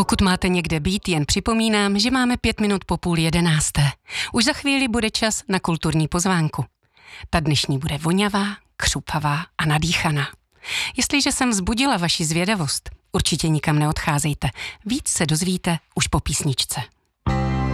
Pokud máte někde být, jen připomínám, že máme 5 minut po 10:30. Už za chvíli bude čas na kulturní pozvánku. Ta dnešní bude vonavá, křupavá a nadýchaná. Jestliže jsem vzbudila vaši zvědavost, určitě nikam neodcházejte. Víc se dozvíte už po písničce.